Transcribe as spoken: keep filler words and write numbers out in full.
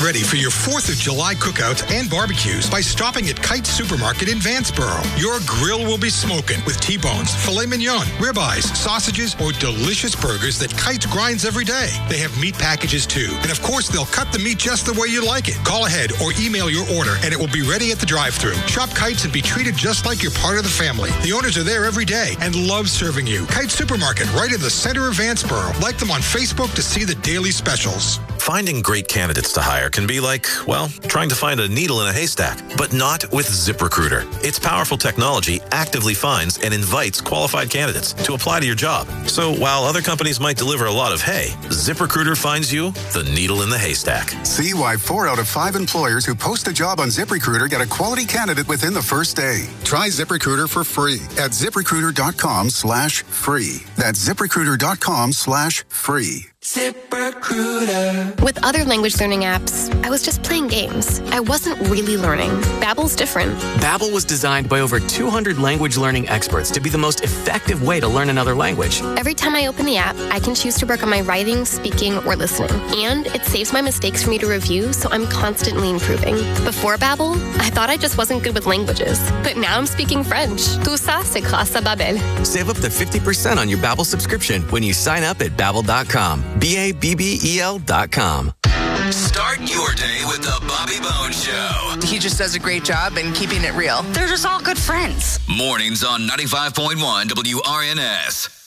ready for your fourth of July cookouts and barbecues by stopping at Kite Supermarket in Vanceboro. Your grill will be smoking with T-bones, filet mignon, ribeyes, sausages, or delicious burgers that Kite grinds every day. They have meat packages too. And of course, they'll cut the meat just the way you like it. Call ahead or email your order and it will be ready at the drive-thru. Shop Kites and be treated just like you're part of the family. The owners are there every day and love serving you. Kite Supermarket, right in the center of Vanceboro. Like them on Facebook to see the daily specials. Finding great candidates to hire can be like, well, trying to find a needle in a haystack, but not with ZipRecruiter. Its powerful technology actively finds and invites qualified candidates to apply to your job. So while other companies might deliver a lot of hay, ZipRecruiter finds you the needle in the haystack. See why four out of five employers who post a job on ZipRecruiter get a quality candidate within the first day. Try ZipRecruiter for free at ZipRecruiter.com slash free. That's ZipRecruiter.com slash free. ZipRecruiter. With other language learning apps, I was just playing games. I wasn't really learning. Babbel's different. Babbel was designed by over two hundred language learning experts to be the most effective way to learn another language. Every time I open the app, I can choose to work on my writing, speaking, or listening. And it saves my mistakes for me to review, so I'm constantly improving. Before Babbel, I thought I just wasn't good with languages. But now I'm speaking French. Tout ça, c'est grâce à Babbel. Save up to fifty percent on your Babbel subscription when you sign up at Babbel dot com. B A B B E L dot com. Start your day with the Bobby Bones Show. He just does a great job in keeping it real. They're just all good friends. Mornings on ninety-five point one W R N S.